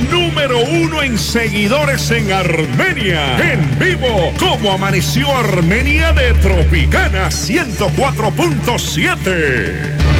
número 1 en seguidores en Armenia. En vivo, como amaneció Armenia de Tropicana 104.7.